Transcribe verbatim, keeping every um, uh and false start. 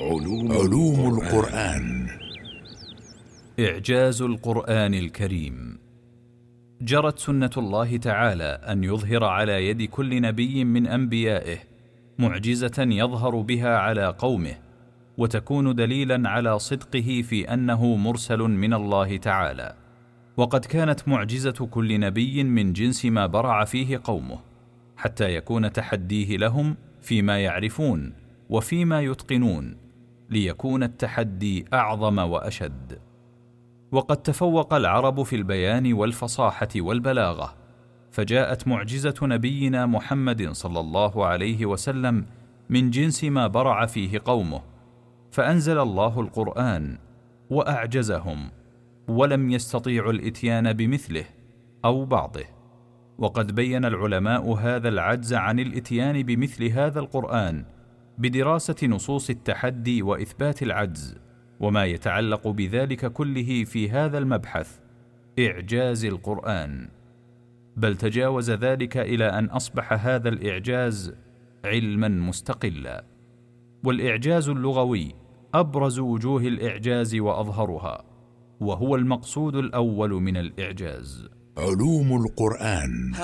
علوم, علوم القرآن. إعجاز القرآن الكريم. جرت سنة الله تعالى أن يظهر على يد كل نبي من أنبيائه معجزة يظهر بها على قومه، وتكون دليلا على صدقه في أنه مرسل من الله تعالى. وقد كانت معجزة كل نبي من جنس ما برع فيه قومه، حتى يكون تحديه لهم فيما يعرفون وفيما يتقنون، ليكون التحدي أعظم وأشد. وقد تفوق العرب في البيان والفصاحة والبلاغة، فجاءت معجزة نبينا محمد صلى الله عليه وسلم من جنس ما برع فيه قومه، فأنزل الله القرآن وأعجزهم، ولم يستطيعوا الإتيان بمثله أو بعضه. وقد بين العلماء هذا العجز عن الإتيان بمثل هذا القرآن بدراسة نصوص التحدي وإثبات العجز، وما يتعلق بذلك كله في هذا المبحث إعجاز القرآن. بل تجاوز ذلك إلى أن أصبح هذا الإعجاز علما مستقلا. والإعجاز اللغوي أبرز وجوه الإعجاز وأظهرها، وهو المقصود الأول من الإعجاز. علوم القرآن.